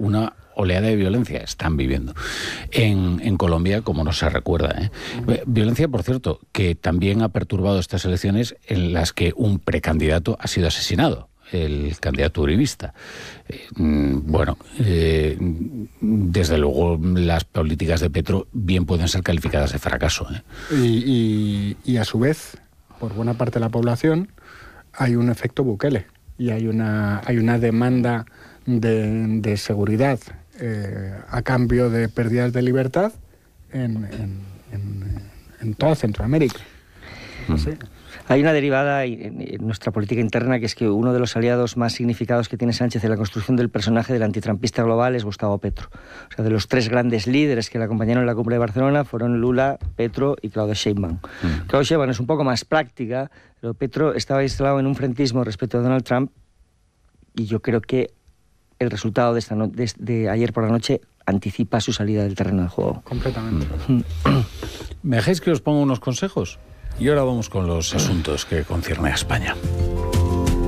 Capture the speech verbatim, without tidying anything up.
una oleada de violencia están viviendo en, en Colombia, como no se recuerda, ¿eh? Uh-huh. Violencia, por cierto, que también ha perturbado estas elecciones en las que un precandidato ha sido asesinado, el candidato uribista. Eh, bueno, eh, desde luego las políticas de Petro bien pueden ser calificadas de fracaso, ¿eh? Y, y, y a su vez, por buena parte de la población, hay un efecto Bukele y hay una, hay una demanda de, de seguridad eh, a cambio de pérdidas de libertad en, en, en, en toda Centroamérica. Mm. Sí. Hay una derivada en nuestra política interna, que es que uno de los aliados más significados que tiene Sánchez en la construcción del personaje del antitrampista global es Gustavo Petro. O sea, de los tres grandes líderes que le acompañaron en la cumbre de Barcelona fueron Lula, Petro y Claudia Sheinbaum. Mm. Claudia Sheinbaum es un poco más práctica, pero Petro estaba instalado en un frentismo respecto a Donald Trump, y yo creo que el resultado de, esta no- de, de ayer por la noche anticipa su salida del terreno de juego. Completamente. Mm. ¿Me dejáis que os ponga unos consejos? Y ahora vamos con los asuntos que conciernen a España.